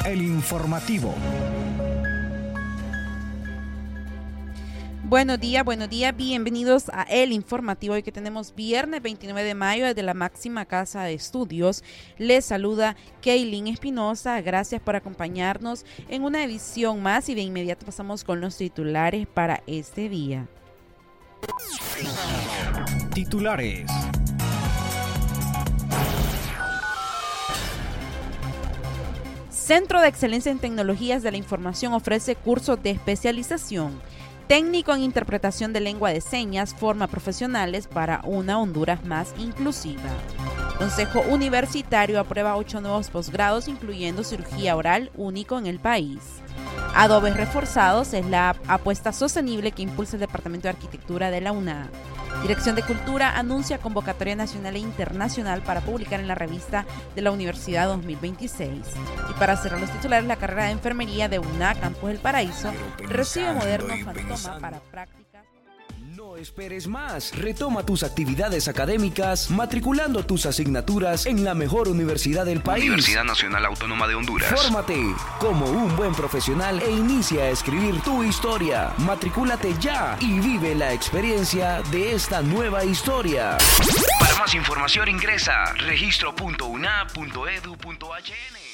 El informativo. Buenos días, bienvenidos a El Informativo. Hoy que tenemos viernes 29 de mayo desde la máxima casa de estudios. Les saluda Kaylin Espinosa. Gracias por acompañarnos en una edición más y de inmediato pasamos con los titulares para este día. Titulares. Centro de Excelencia en Tecnologías de la Información ofrece cursos de especialización. Técnico en Interpretación de Lengua de Señas forma profesionales para una Honduras más inclusiva. Consejo Universitario aprueba 8 nuevos posgrados, incluyendo cirugía oral, único en el país. Adobes reforzados es la apuesta sostenible que impulsa el Departamento de Arquitectura de la UNA. Dirección de Cultura anuncia convocatoria nacional e internacional para publicar en la revista de la Universidad 2026. Y para cerrar los titulares, la carrera de enfermería de UNA Campus El Paraíso recibe moderno fantoma para prácticas. No esperes más. Retoma tus actividades académicas matriculando tus asignaturas en la mejor universidad del país. Universidad Nacional Autónoma de Honduras. Fórmate como un buen profesional e inicia a escribir tu historia. Matricúlate ya y vive la experiencia de esta nueva historia. Para más información ingresa registro.una.edu.hn.